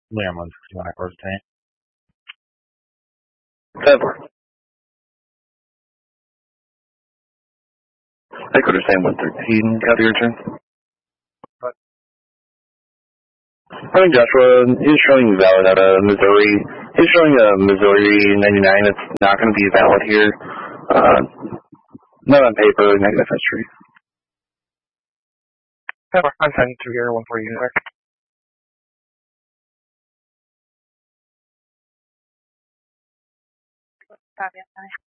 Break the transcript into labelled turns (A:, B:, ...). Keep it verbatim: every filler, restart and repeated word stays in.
A: Liam one sixty-one at Course Tank.
B: Sever. I could have said one thirteen, got your turn.
A: What?
B: I think Joshua, he's showing valid out of Missouri. He's showing a Missouri ninety-nine. It's not going to be valid here. Uh, not on paper, negative history.
C: Sever. I'm sending two here, one for you there.
D: Copy.